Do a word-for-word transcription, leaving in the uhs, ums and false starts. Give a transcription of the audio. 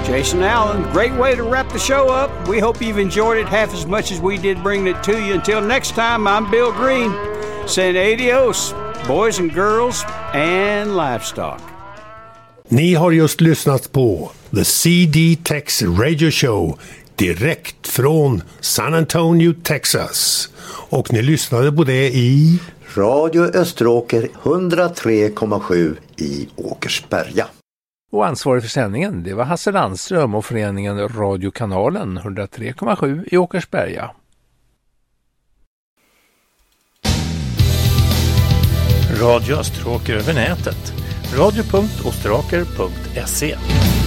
Jason Allen, great way to wrap the show up. We hope you've enjoyed it half as much as we did bringing it to you. Until next time, I'm Bill Green, saying adios, boys and girls and livestock. Ni har just lyssnat på The C D Tex Radio Show direkt från San Antonio, Texas. Och ni lyssnade på det i Radio Österåker hundra tre komma sju i Åkersberga. Och ansvarig för sändningen, det var Hasse Landström och föreningen Radiokanalen hundra tre komma sju i Åkersberga. Radio Österåker över nätet. radio punkt österåker punkt se